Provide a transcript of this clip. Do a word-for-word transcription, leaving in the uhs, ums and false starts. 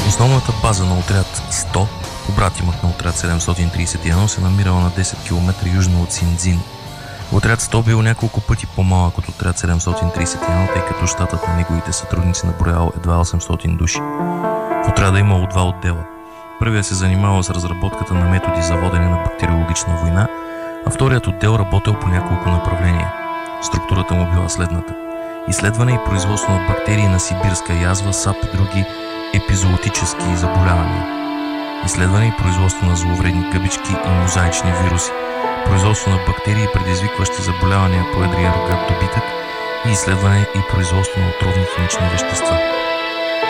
Основната база на отряд сто, побратимът на отряд седемстотин тридесет и едно, се намирала на десет километра южно от Синдзин. Отряд сто бил няколко пъти по-малък от отряд седемстотин тридесет и едно, тъй като щатът на неговите сътрудници наброял едва осемстотин души. В отряда имало два отдела. Първият се занимавал с разработката на методи за водене на бактериологична война, а вторият отдел работел по няколко направления. Структурата му била следната: изследване и производство на бактерии на сибирска язва, сап и други епизоотически заболявания, изследване и производство на зловредни гъбички и мозаични вируси, производство на бактерии, предизвикващи заболявания по едрия рогат добитък, и изследване и производство на отровни химични вещества.